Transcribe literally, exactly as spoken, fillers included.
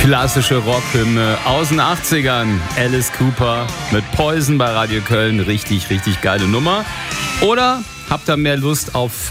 Klassische Rockhymne aus den achtzigern. Alice Cooper mit Poison bei Radio Köln. Richtig, richtig geile Nummer. Oder habt ihr mehr Lust auf